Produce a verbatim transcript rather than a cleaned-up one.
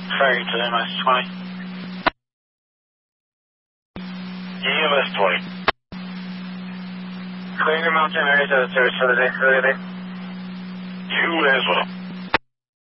Ferry to M S twenty. E M S twenty. Clearing the mountain areas of the service for the day. For the day. You as well.